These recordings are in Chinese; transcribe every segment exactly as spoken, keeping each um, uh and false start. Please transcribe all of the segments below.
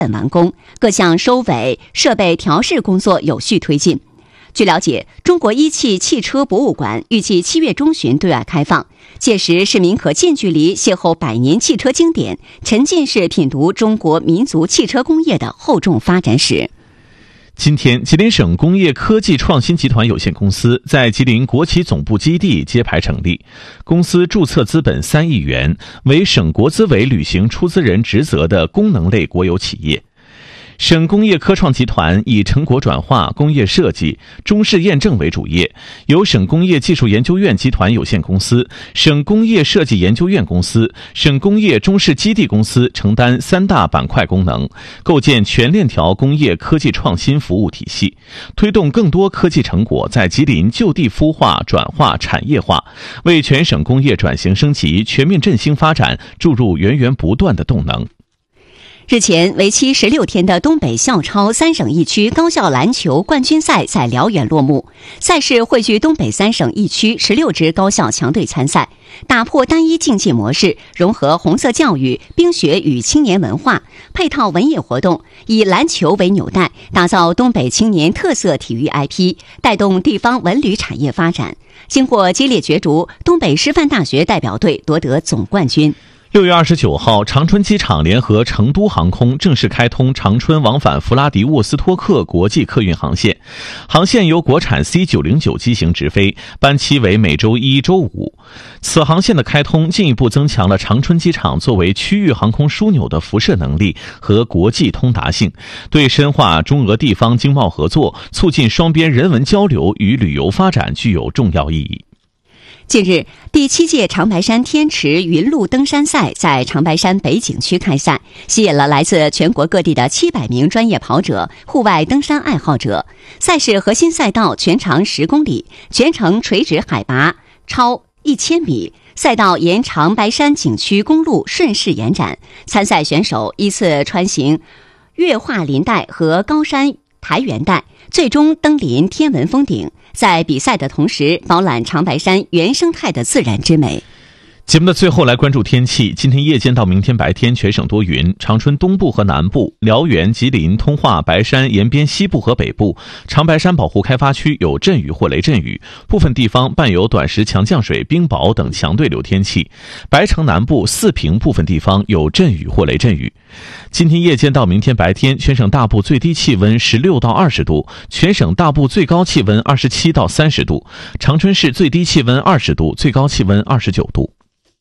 本完工，各项收尾、设备调试工作有序推进。据了解，中国一汽汽车博物馆预计七月中旬对外开放，届时市民可近距离邂逅百年汽车经典，沉浸式品读中国民族汽车工业的厚重发展史。 今天，吉林省工业科技创新集团有限公司在吉林国企总部基地揭牌成立，公司注册资本三亿元，为省国资委履行出资人职责的功能类国有企业。省工业科创集团以成果转化、工业设计、中试验证为主业，由省工业技术研究院集团有限公司、省工业设计研究院公司、省工业中试基地公司承担三大板块功能，构建全链条工业科技创新服务体系，推动更多科技成果在吉林就地孵化、转化、产业化，为全省工业转型升级、全面振兴发展注入源源不断的动能。 日前，为期十六天的东北校超三省一区高校篮球冠军赛在辽源落幕。赛事汇聚东北三省一区十六支高校强队参赛，打破单一竞技模式，融合红色教育、冰雪与青年文化，配套文艺活动，以篮球为纽带，打造东北青年特色体育 I P， 带动地方文旅产业发展。经过激烈角逐，东北师范大学代表队夺得总冠军。 六月二十九号，长春机场联合成都航空正式开通长春往返弗拉迪沃斯托克国际客运航线。航线由国产 C 九零九 机型直飞，班期为每周一、周五。此航线的开通进一步增强了长春机场作为区域航空枢纽的辐射能力和国际通达性，对深化中俄地方经贸合作、促进双边人文交流与旅游发展具有重要意义。 近日，第七届长白山天池云路登山赛在长白山北景区开赛，吸引了来自全国各地的七百名专业跑者、户外登山爱好者。赛事核心赛道全长十公里，全程垂直海拔超一千米，赛道沿长白山景区公路顺势延展。参赛选手依次穿行岳化林带和高山台原带，最终登临天文峰顶，在比赛的同时饱览长白山原生态的自然之美。 节目的最后来关注天气。今天夜间到明天白天全省多云，长春东部和南部、辽源、吉林、通化、白山沿边西部和北部、长白山保护开发区有阵雨或雷阵雨，部分地方伴有短时强降水、冰雹等强对流天气。白城南部、四平部分地方有阵雨或雷阵雨。今天夜间到明天白天，全省大部最低气温十六到二十度，全省大部最高气温二十七到三十度，长春市最低气温二十度，最高气温二十九度。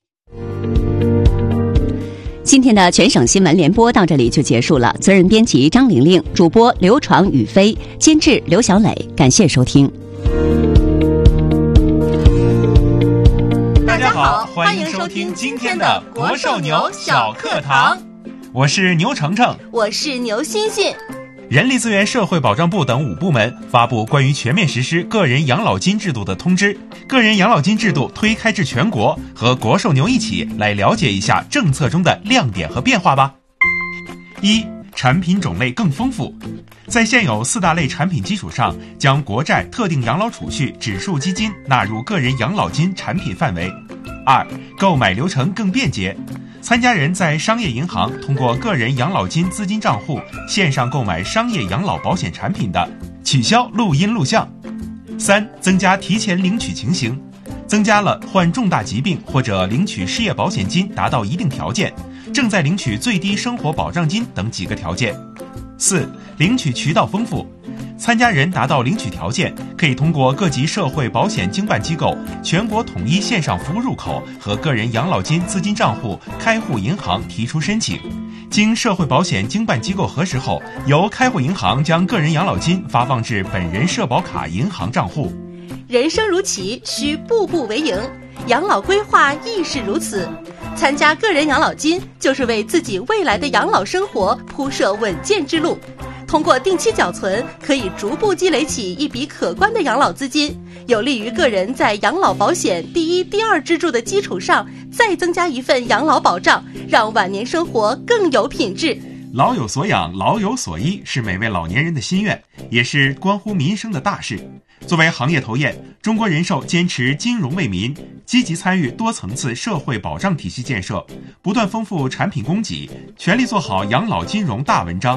今天的全省新闻联播到这里就结束了，责任编辑张玲玲，主播刘闯、宇飞，监制刘小磊，感谢收听。 大家好，欢迎收听今天的国寿牛小课堂，我是牛程程， 我是牛欣欣。 人力资源社会保障部等五部门发布关于全面实施个人养老金制度的通知，个人养老金制度推开至全国，和国寿牛一起来了解一下政策中的亮点和变化吧。一、产品种类更丰富，在现有四大类产品基础上，将国债、特定养老储蓄、指数基金纳入个人养老金产品范围。二、购买流程更便捷，参加人在商业银行通过个人养老金资金账户线上购买商业养老保险产品的，取消录音录像。三、增加提前领取情形，增加了患重大疾病或者领取失业保险金达到一定条件，正在领取最低生活保障金等几个条件。四、领取渠道丰富，参加人达到领取条件，可以通过各级社会保险经办机构全国统一线上服务入口和个人养老金资金账户开户银行提出申请，经社会保险经办机构核实后，由开户银行将个人养老金发放至本人社保卡银行账户。 人生如棋，需步步为营，养老规划亦是如此。参加个人养老金，就是为自己未来的养老生活铺设稳健之路。通过定期缴存，可以逐步积累起一笔可观的养老资金，有利于个人在养老保险第一、第二支柱的基础上，再增加一份养老保障，让晚年生活更有品质。 老有所养，老有所依，是每位老年人的心愿，也是关乎民生的大事。作为行业头雁，中国人寿坚持金融为民，积极参与多层次社会保障体系建设，不断丰富产品供给，全力做好养老金融大文章。